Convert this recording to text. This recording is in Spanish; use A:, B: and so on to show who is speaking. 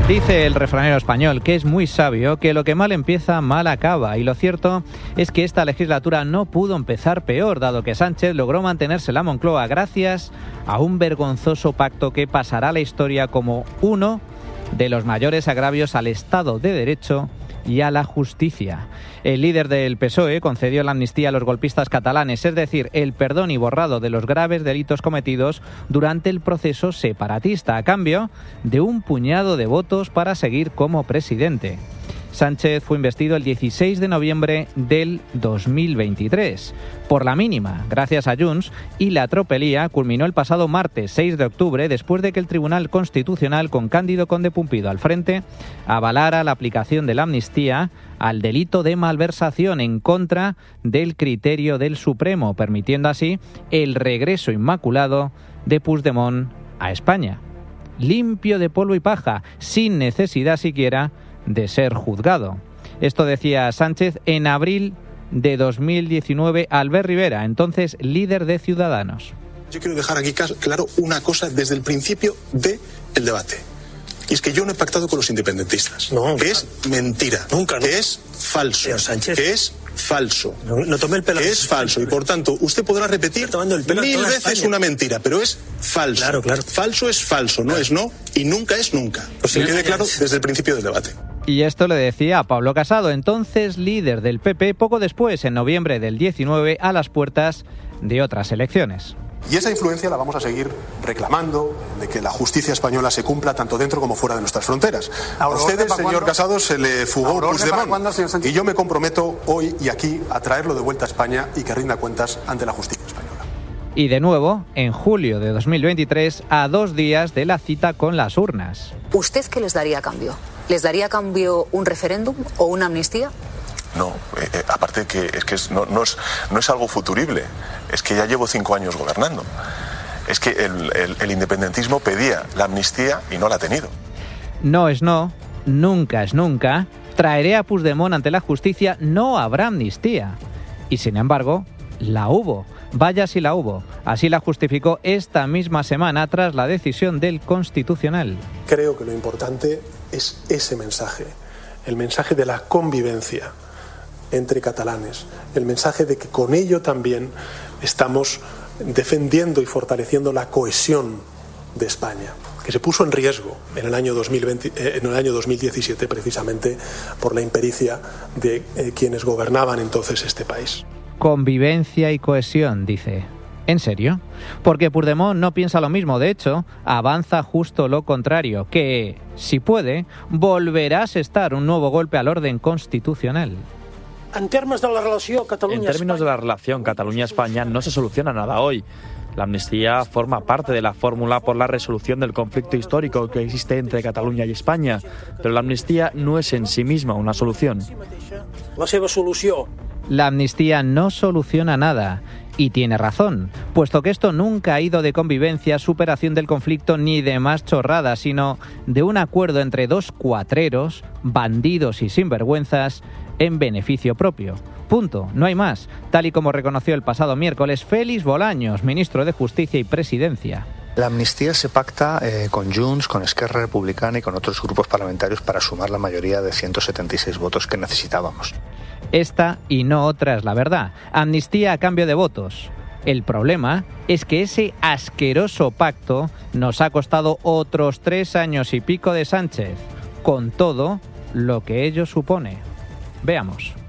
A: Dice el refranero español, que es muy sabio, que lo que mal empieza, mal acaba. Y lo cierto es que esta legislatura no pudo empezar peor, dado que Sánchez logró mantenerse en la Moncloa gracias a un vergonzoso pacto que pasará a la historia como uno de los mayores agravios al Estado de Derecho y a la justicia. El líder del PSOE concedió la amnistía a los golpistas catalanes, es decir, el perdón y borrado de los graves delitos cometidos durante el proceso separatista, a cambio de un puñado de votos para seguir como presidente. Sánchez fue investido el 16 de noviembre del 2023, por la mínima, gracias a Junts, y la tropelía culminó el pasado martes 6 de octubre, después de que el Tribunal Constitucional, con Cándido Conde Pumpido al frente, avalara la aplicación de la amnistía al delito de malversación en contra del criterio del Supremo, permitiendo así el regreso inmaculado de Puigdemont a España, limpio de polvo y paja, sin necesidad siquiera de ser juzgado. Esto decía Sánchez en abril de 2019 a Albert Rivera, entonces líder de Ciudadanos.
B: Yo quiero dejar aquí claro una cosa desde el principio del debate. Y es que yo no he pactado con los independentistas. No, que es mentira. Nunca. Que es falso. Que es falso. No tome el pelo. Que es falso. Y por tanto, usted podrá repetir mil veces una mentira, pero es falso. Claro, claro. Falso es falso, no es no y nunca es nunca. Pues que quede claro desde el principio del debate.
A: Y esto le decía a Pablo Casado, entonces líder del PP, poco después, en noviembre del 19, a las puertas de otras elecciones.
B: Y esa influencia la vamos a seguir reclamando, de que la justicia española se cumpla tanto dentro como fuera de nuestras fronteras. A ustedes, señor Casado, se le fugó Puigdemont. Y yo me comprometo hoy y aquí a traerlo de vuelta a España y que rinda cuentas ante la justicia española.
A: Y de nuevo, en julio de 2023, a 2 días de la cita con las urnas.
C: ¿Usted qué les daría a cambio? ¿Les daría a cambio un referéndum o una amnistía?
D: No, aparte que no es algo futurible, es que ya llevo 5 años gobernando. Es que el independentismo pedía la amnistía y no la ha tenido.
A: No es no, nunca es nunca. Traeré a Puigdemont ante la justicia, no habrá amnistía. Y sin embargo, la hubo. Vaya si la hubo. Así la justificó esta misma semana tras la decisión del Constitucional.
B: Creo que lo importante es ese mensaje, el mensaje de la convivencia entre catalanes, el mensaje de que con ello también estamos defendiendo y fortaleciendo la cohesión de España, que se puso en riesgo en el año 2017 precisamente por la impericia de quienes gobernaban entonces este país.
A: Convivencia y cohesión, dice. ¿En serio? Porque Puigdemont no piensa lo mismo, de hecho, avanza justo lo contrario, que, si puede, volverá a asestar un nuevo golpe al orden constitucional.
E: En términos de la relación Cataluña-España no se soluciona nada hoy. La amnistía forma parte de la fórmula por la resolución del conflicto histórico que existe entre Cataluña y España, pero la amnistía no es en sí misma una solución.
A: La amnistía no soluciona nada. Y tiene razón, puesto que esto nunca ha ido de convivencia, superación del conflicto ni de más chorradas, sino de un acuerdo entre dos cuatreros, bandidos y sinvergüenzas, en beneficio propio. Punto, no hay más, tal y como reconoció el pasado miércoles Félix Bolaños, ministro de Justicia y Presidencia.
F: La amnistía se pacta con Junts, con Esquerra Republicana y con otros grupos parlamentarios para sumar la mayoría de 176 votos que necesitábamos.
A: Esta y no otra es la verdad. Amnistía a cambio de votos. El problema es que ese asqueroso pacto nos ha costado otros 3 años y pico de Sánchez, con todo lo que ello supone. Veamos.